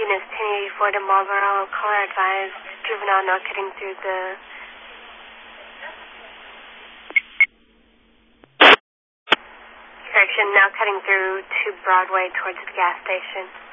Venus 1084 to Marlboro. Caller advised juvenile now cutting through the... Correction, now cutting through to Broadway towards the gas station.